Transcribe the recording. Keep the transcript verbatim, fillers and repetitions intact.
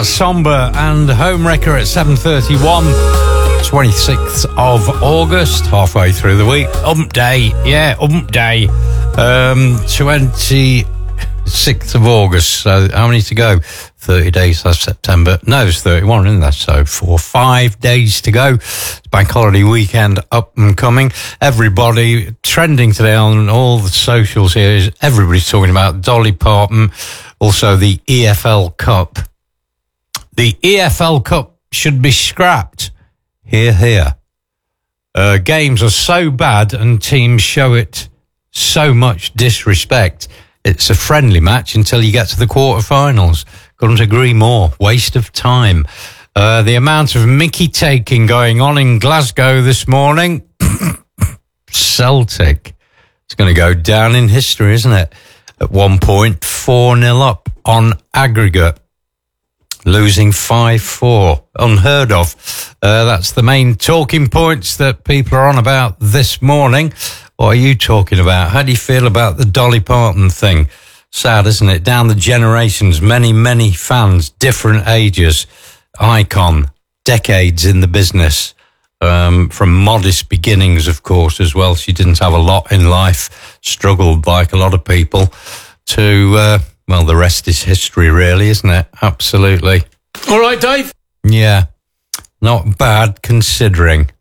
Somber and Homewrecker at seven thirty-one, twenty-sixth of August, halfway through the week. Ump day, yeah, ump day. Um, twenty-sixth of August, so how many to go? thirty days, that's September. No, there's thirty-one, isn't there? So four, five days to go. It's bank holiday weekend up and coming. Everybody trending today on all the socials here is everybody's talking about Dolly Parton, also the E F L Cup. The E F L Cup should be scrapped. Hear, hear. Uh, games are so bad and teams show it so much disrespect. It's a friendly match until you get to the quarterfinals. Couldn't agree more. Waste of time. Uh, the amount of Mickey taking going on in Glasgow this morning. Celtic. It's going to go down in history, isn't it? At one point, four nil up on aggregate. Losing five four. Unheard of. Uh, that's the main talking points that people are on about this morning. What are you talking about? How do you feel about the Dolly Parton thing? Sad, isn't it? Down the generations, many, many fans, different ages, icon, decades in the business, um, from modest beginnings, of course, as well. She didn't have a lot in life, struggled like a lot of people, to, uh, well, the rest is history, really, isn't it? Absolutely. All right, Dave? Yeah, not bad considering.